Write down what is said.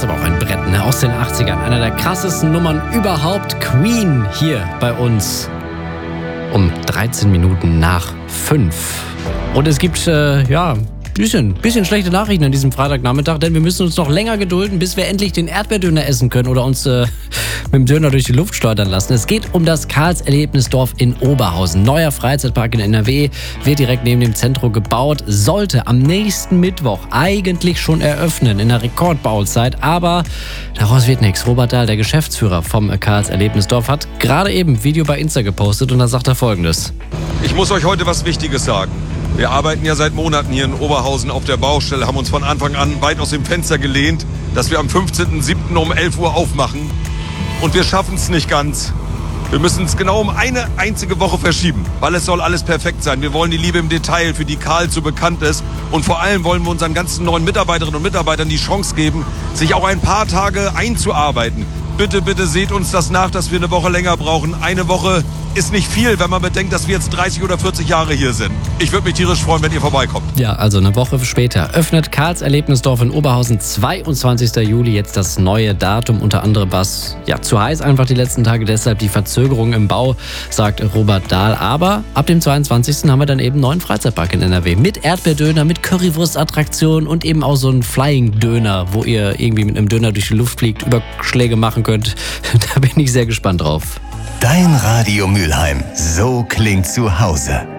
ist aber auch ein Brett, ne? Aus den 80ern. Einer der krassesten Nummern überhaupt. Queen hier bei uns um 13 Minuten nach 5. Und es gibt, bisschen schlechte Nachrichten an diesem Freitagnachmittag, denn wir müssen uns noch länger gedulden, bis wir endlich den Erdbeerdöner essen können oder uns mit dem Döner durch die Luft schleudern lassen. Es geht um das Karls-Erlebnisdorf in Oberhausen. Neuer Freizeitpark in NRW, wird direkt neben dem Zentrum gebaut, sollte am nächsten Mittwoch eigentlich schon eröffnen, in der Rekordbauzeit, aber daraus wird nichts. Robert Dahl, der Geschäftsführer vom Karls-Erlebnisdorf, hat gerade eben ein Video bei Insta gepostet und da sagt er Folgendes. Ich muss euch heute was Wichtiges sagen. Wir arbeiten ja seit Monaten hier in Oberhausen auf der Baustelle, haben uns von Anfang an weit aus dem Fenster gelehnt, dass wir am 15.07. um 11 Uhr aufmachen. Und wir schaffen es nicht ganz. Wir müssen es genau um eine einzige Woche verschieben, weil es soll alles perfekt sein. Wir wollen die Liebe im Detail, für die Karl so bekannt ist. Und vor allem wollen wir unseren ganzen neuen Mitarbeiterinnen und Mitarbeitern die Chance geben, sich auch ein paar Tage einzuarbeiten. Bitte, bitte seht uns das nach, dass wir eine Woche länger brauchen. Eine Woche ist nicht viel, wenn man bedenkt, dass wir jetzt 30 oder 40 Jahre hier sind. Ich würde mich tierisch freuen, wenn ihr vorbeikommt. Ja, also eine Woche später öffnet Karls Erlebnisdorf in Oberhausen, 22. Juli, jetzt das neue Datum. Unter anderem war es zu heiß einfach die letzten Tage, deshalb die Verzögerung im Bau, sagt Robert Dahl. Aber ab dem 22. haben wir dann eben einen neuen Freizeitpark in NRW mit Erdbeerdöner, mit Currywurst-Attraktion und eben auch so einen Flying-Döner, wo ihr irgendwie mit einem Döner durch die Luft fliegt, Überschläge machen könnt. Da bin ich sehr gespannt drauf. Dein Radio Mülheim. So klingt zu Hause.